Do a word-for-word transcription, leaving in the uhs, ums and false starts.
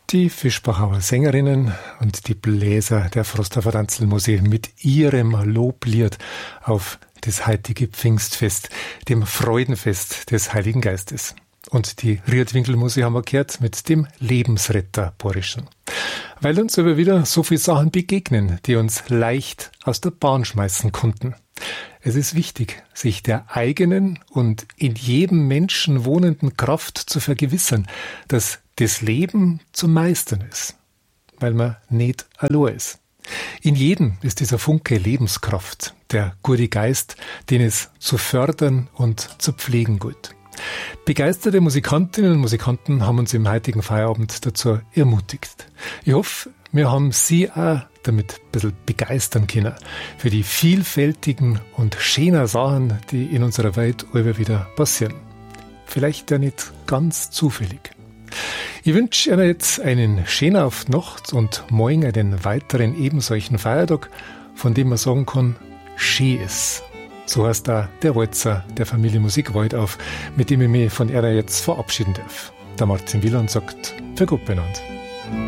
Die Fischbachauer Sängerinnen und die Bläser der Frosthofer Tanzlmusik mit ihrem Loblied auf das heutige Pfingstfest, dem Freudenfest des Heiligen Geistes. Und die Riedwinkelmusik haben wir gehört mit dem Lebensretter Borischen. Weil uns aber wieder so viele Sachen begegnen, die uns leicht aus der Bahn schmeißen konnten. Es ist wichtig, sich der eigenen und in jedem Menschen wohnenden Kraft zu vergewissern, dass das Leben zu meistern ist, weil man nicht allein ist. In jedem ist dieser Funke Lebenskraft, der gute Geist, den es zu fördern und zu pflegen gilt. Begeisterte Musikantinnen und Musikanten haben uns im heutigen Feierabend dazu ermutigt. Ich hoffe, wir haben Sie auch damit ein bisschen begeistern können für die vielfältigen und schönen Sachen, die in unserer Welt immer wieder passieren. Vielleicht ja nicht ganz zufällig. Ich wünsche Ihnen jetzt einen schönen auf Nacht und morgen einen weiteren ebensolchen Feiertag, von dem man sagen kann, schön ist. So heißt da der Walzer der Familie Musik Waldauf, mit dem ich mich von Ihnen jetzt verabschieden darf. Der Martin Wieland sagt, für Gott benannt.